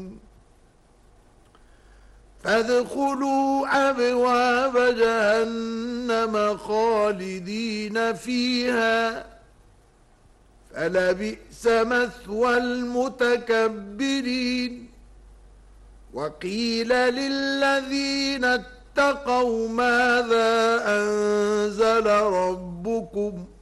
فادخلوا أبواب جهنم خالدين فيها فلبئس مثوى المتكبرين. وقيل للذين اتقوا ماذا أنزل ربكم